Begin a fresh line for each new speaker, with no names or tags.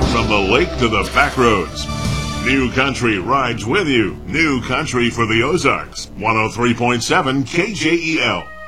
From the lake to the back roads, New Country rides with you. New Country for the Ozarks. 103.7 KJEL.